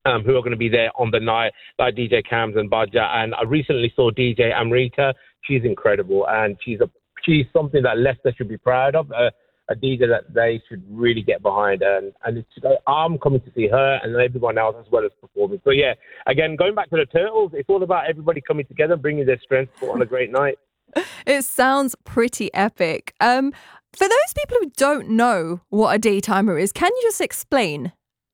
who are going to be there on the night, like DJ Cams and Baja. And I recently saw DJ Amrita. She's incredible, and she's something that Leicester should be proud of. A DJ that they should really get behind, and I'm coming to see her and everyone else as well as performing. So yeah, again, going back to the Turtles, it's all about everybody coming together, bringing their strength to put on a great night. It sounds pretty epic. For those people who don't know what a daytimer is, can you just explain?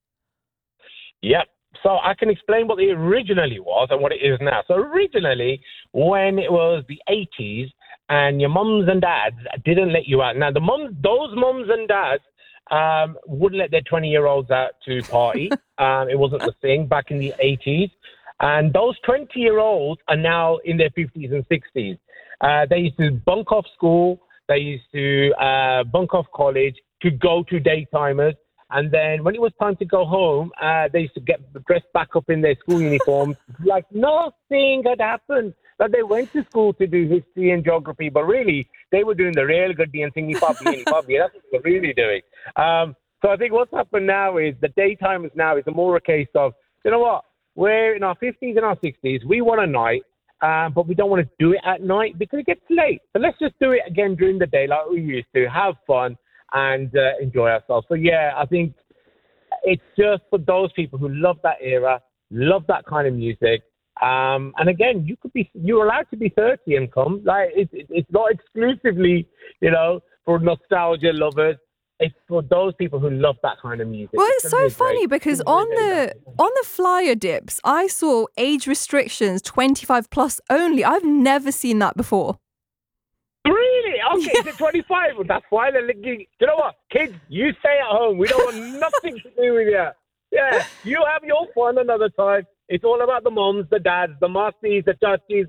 Yep. So I can explain what it originally was and what it is now. So originally, when it was the 80s and your mums and dads didn't let you out. Now, those mums and dads wouldn't let their 20-year-olds out to party. It wasn't the thing back in the 80s. And those 20-year-olds are now in their 50s and 60s. They used to bunk off school. They used to bunk off college to go to daytimers. And then when it was time to go home, they used to get dressed back up in their school uniforms like nothing had happened. That they went to school to do history and geography, but really they were doing the real goody and thingy bobby. That's what they're really doing. So I think what's happened now is the daytimers now is more a case of, you know what, we're in our 50s and our 60s. We want a night, but we don't want to do it at night because it gets late. So let's just do it again during the day like we used to, have fun and enjoy ourselves. So yeah, I think it's just for those people who love that era, love that kind of music. And again, you're allowed to be 30 and come. Like it's not exclusively, for nostalgia lovers. It's for those people who love that kind of music. Well, it's so funny because on the flyer dips, I saw age restrictions 25 plus only. I've never seen that before. Really? Okay, is it 25? Well, that's fine. You know what? Kids, you stay at home. We don't want nothing to do with you. Yeah, you have your fun another time. It's all about the moms, the dads, the Marcies, the Touchies,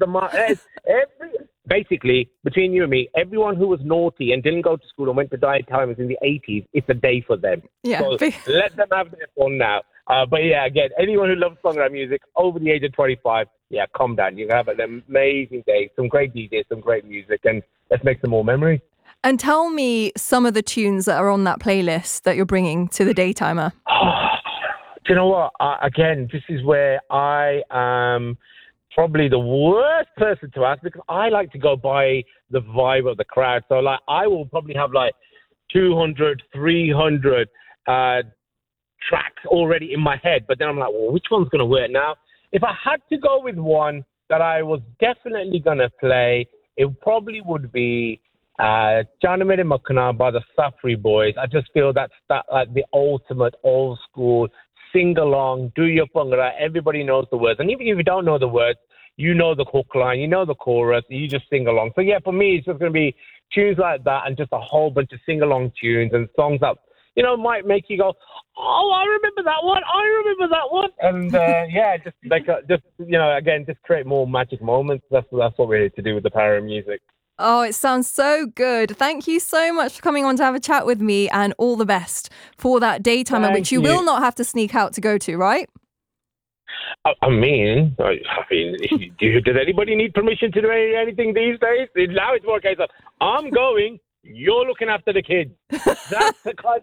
basically, between you and me, everyone who was naughty and didn't go to school and went to daytimers in the 80s, it's a day for them. Yeah. So let them have their fun now. But yeah, again, anyone who loves songwriting music over the age of 25, yeah, calm down. You can have an amazing day, some great DJs, some great music, and let's make some more memories. And tell me some of the tunes that are on that playlist that you're bringing to the daytimer. Do you know what? Again, this is where I am probably the worst person to ask because I like to go by the vibe of the crowd. So, I will probably have 200, 300 tracks already in my head. But then I'm like, well, which one's going to work now? If I had to go with one that I was definitely going to play, it probably would be Jana Mere Makhna by the Safri Boys. I just feel that's the ultimate old school sing along, do your bhangra. Everybody knows the words. And even if you don't know the words, you know the hook line, you know the chorus, you just sing along. So yeah, for me, it's just going to be tunes like that and just a whole bunch of sing along tunes and songs that, might make you go, oh, I remember that one. And just create more magic moments. That's what we're here to do with the power of music. Oh, it sounds so good. Thank you so much for coming on to have a chat with me, and all the best for that daytimer, which you will not have to sneak out to go to, right? I mean, does anybody need permission to do anything these days? Now it's more a case of, I'm going, you're looking after the kids. That's the kind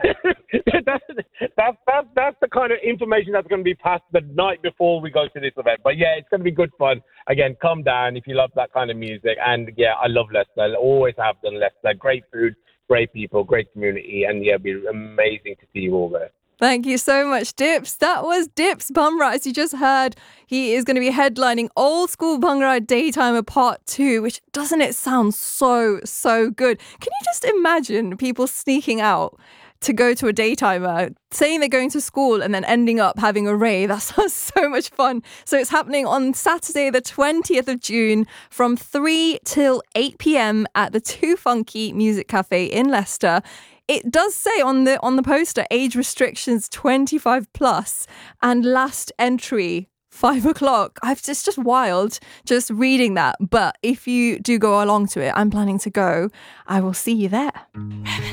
of that's the kind of information that's going to be passed the night before we go to this event. But yeah, it's going to be good fun. Again, come down if you love that kind of music. And yeah, I love Leicester. I always have done Leicester. Great food, great people, great community. And yeah, it'd be amazing to see you all there. Thank you so much, Dips. That was Dips Bhangra. As you just heard, he is going to be headlining Old School Bhangra Daytimer Part 2, which doesn't it sound so, so good? Can you just imagine people sneaking out to go to a daytimer, saying they're going to school and then ending up having a rave? That sounds so much fun. So it's happening on Saturday, the 20th of June from 3 till 8 p.m. at the Too Funky Music Cafe in Leicester. It does say on the poster, age restrictions 25 plus and last entry 5 o'clock. It's just wild just reading that. But if you do go along to it, I'm planning to go. I will see you there.